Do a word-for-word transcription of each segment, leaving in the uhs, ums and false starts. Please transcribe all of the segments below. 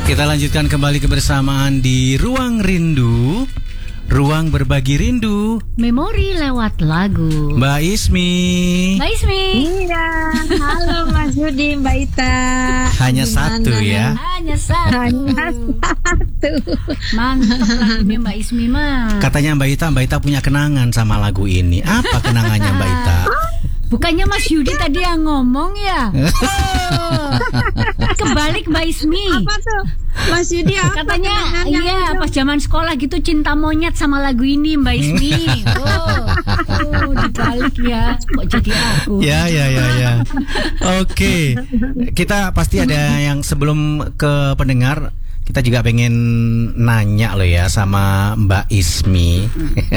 Kita lanjutkan kembali kebersamaan di Ruang Rindu, ruang berbagi rindu, memori lewat lagu. Mbak Ismi. Mbak Ismi. Iya, halo Mas Yudi, Mbak Ita. Hanya Gimana satu ya. Hanya satu. Hanya satu. Mantap lagunya Mbak Ismi mah. Katanya Mbak Ita, Mbak Ita punya kenangan sama lagu ini. Apa kenangannya Mbak Ita? Bukannya Mas Yudi tadi yang ngomong ya? Oh. Kebalik Mbak Ismi. Apa tuh? Mas Yudi apa? Katanya iya pas zaman sekolah gitu cinta monyet sama lagu ini Mbak Ismi. Oh, oh dibalik ya. Kok jadi aku? Ya ya ya ya. Oke. Kita pasti ada yang sebelum ke pendengar, kita juga pengen nanya loh ya sama Mbak Ismi.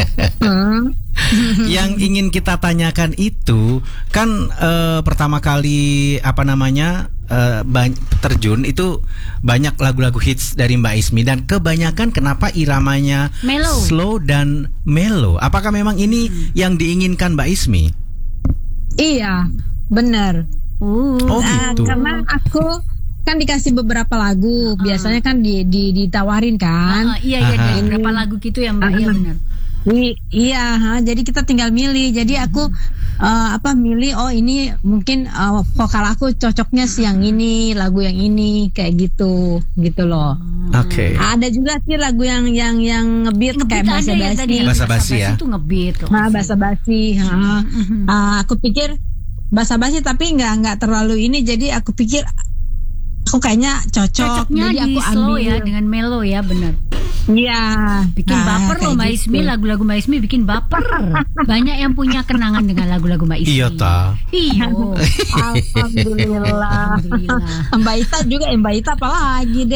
Yang ingin kita tanyakan itu kan eh, pertama kali apa namanya eh, bany- terjun itu banyak lagu-lagu hits dari Mbak Ismi, dan kebanyakan kenapa iramanya Mellow. slow dan mellow. Apakah memang ini hmm. yang diinginkan Mbak Ismi? Iya, benar. Uh. Oh Nah, gitu. karena aku kan dikasih beberapa lagu, biasanya kan di, di ditawarin kan. Ah, iya iya Aha. dari berapa lagu gitu ya Mbak? Iya benar. I- iya, ha, jadi kita tinggal milih. Jadi aku uh, apa milih? Oh ini mungkin uh, vokal aku cocoknya sih yang ini, lagu yang ini, kayak gitu, gitu loh. Oke. Ada juga sih lagu yang yang yang ngebeat kayak bahasa ada ya tadi basi. yang Basa basi ya? Itu ngebeat kok. Nah, bahasa basi. Ha. Uh, aku pikir bahasa basi tapi nggak nggak terlalu ini. Jadi aku pikir aku kayaknya cocok. Cocoknya jadi di aku slow ambil. ya dengan mellow ya benar. Iya. Bikin Nah, baper loh kayak Mbak gitu. Ismi, lagu-lagu Mbak Ismi bikin baper. Banyak yang punya kenangan dengan lagu-lagu Mbak Ismi. Iya ta. Iya. Alhamdulillah. Alhamdulillah. Mbak Ita juga, eh, Mbak Ita apalagi deh.